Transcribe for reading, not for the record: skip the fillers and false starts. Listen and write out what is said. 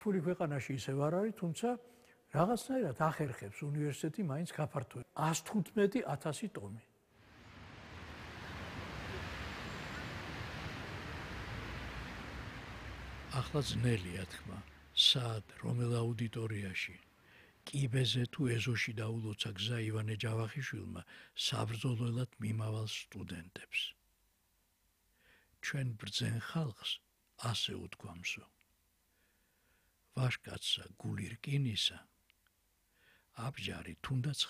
ფული ქვეყანაში ისევ არ არის, თუმცა რაღაცნაირად ახერხებს უნივერსიტეტი მაინც გაფართოებას. 115,000 ტომი. ახლა ძნელია თქმა, სად, რომელ აუდიტორიაში, კიბეზე თუ ეზოში დაულოცა გზა ივანე ჯავახიშვილმა საბრძოლველად მიმავალ სტუდენტებს. ჩვენ ბრძენ ხალხს ასე უთქვამსო. ვაშკაცსა გული რკინისა, აბჯარი თუნდაც